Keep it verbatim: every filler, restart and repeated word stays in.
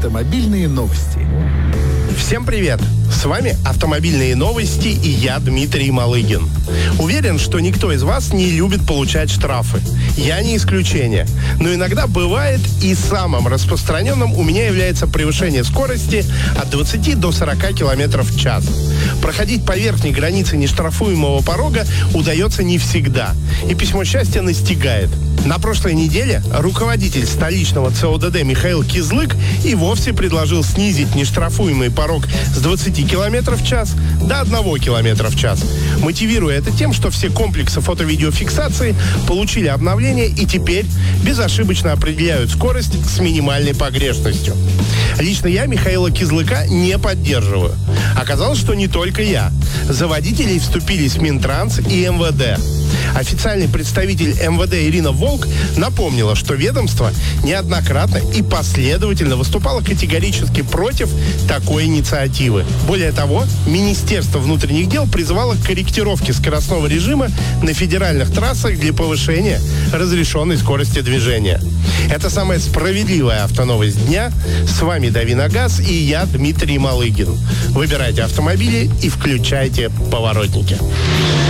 Автомобильные новости. Всем привет! С вами «Автомобильные новости» и я, Дмитрий Малыгин. Уверен, что никто из вас не любит получать штрафы. Я не исключение. Но иногда бывает, и самым распространенным у меня является превышение скорости от двадцати до сорока километров в час. Проходить по верхней границе нештрафуемого порога удается не всегда. И письмо счастья настигает. На прошлой неделе руководитель столичного ЦОДД Михаил Кизлык и вовсе предложил снизить нештрафуемый порог с двадцати километров в час до одного километра в час, мотивируя это тем, что все комплексы фото-видеофиксации получили обновление и теперь безошибочно определяют скорость с минимальной погрешностью. Лично я Михаила Кизлыка не поддерживаю. Оказалось, что не только я. За водителей вступились Минтранс и эм вэ дэ. Официальный представитель эм вэ дэ Ирина Волк напомнила, что ведомство неоднократно и последовательно выступало категорически против такой инициативы. Более того, Министерство внутренних дел призывало к корректировке скоростного режима на федеральных трассах для повышения разрешенной скорости движения. Это самая справедливая автоновость дня. С вами Дави на газ и я, Дмитрий Малыгин. Выбирайте автомобили и включайте поворотники.